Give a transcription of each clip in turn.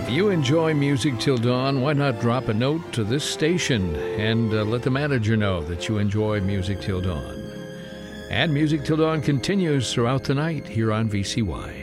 If you enjoy Music Till Dawn, why not drop a note to this station and let the manager know that you enjoy Music Till Dawn. And Music Till Dawn continues throughout the night here on VCY.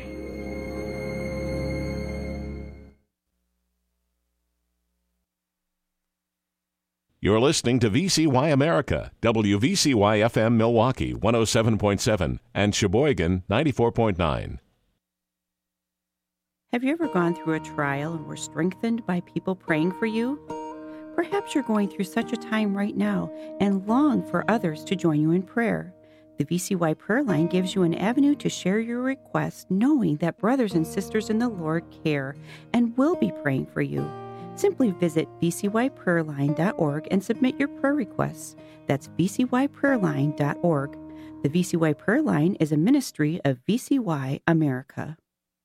You're listening to VCY America, WVCY-FM Milwaukee 107.7 and Sheboygan 94.9. Have you ever gone through a trial and were strengthened by people praying for you? Perhaps you're going through such a time right now and long for others to join you in prayer. The VCY Prayer Line gives you an avenue to share your requests, knowing that brothers and sisters in the Lord care and will be praying for you. Simply visit vcyprayerline.org and submit your prayer requests. That's vcyprayerline.org. The VCY Prayer Line is a ministry of VCY America.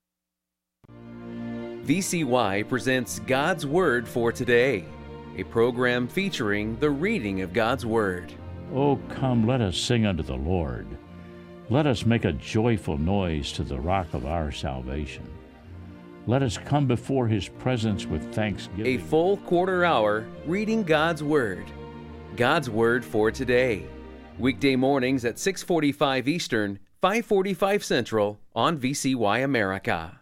VCY presents God's Word for Today, a program featuring the reading of God's Word. Oh, come, let us sing unto the Lord. Let us make a joyful noise to the rock of our salvation. Let us come before His presence with thanksgiving. A full quarter hour reading God's Word. God's Word for Today. Weekday mornings at 6:45 Eastern, 5:45 Central on VCY America.